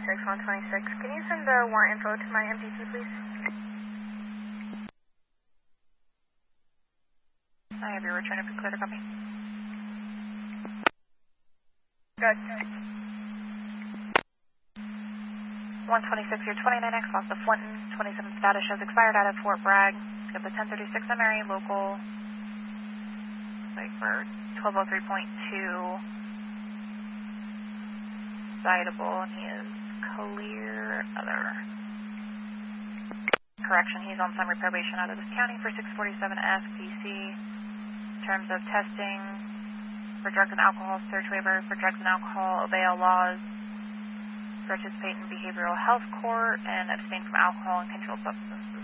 126. Can you send the warrant info to my MDT, please? I have your return if you clear to copy. Good. 126, your 29X, lost to Flinton. 27 status shows expired out of Fort Bragg. Get the 1036 MRE local. Like for 1203.2. Citable, and he is clear other. Correction, he's on summary probation out of this county for 647 SPC. In terms of testing for drugs and alcohol, search waiver for drugs and alcohol, obey all laws, participate in behavioral health court, and abstain from alcohol and controlled substances.